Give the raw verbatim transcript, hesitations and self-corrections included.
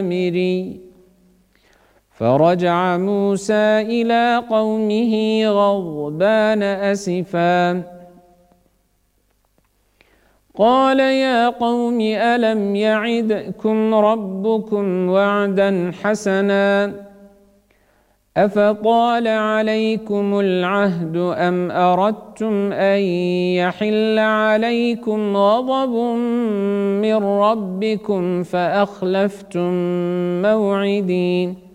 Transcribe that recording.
السامري. فرجع موسى إلى قومه غضبان أسفا قال يا قوم ألم يعدكم ربكم وعدا حسنا أفطال عليكم العهد أم أردتم أن يحل عليكم غضب من ربكم فأخلفتم موعدي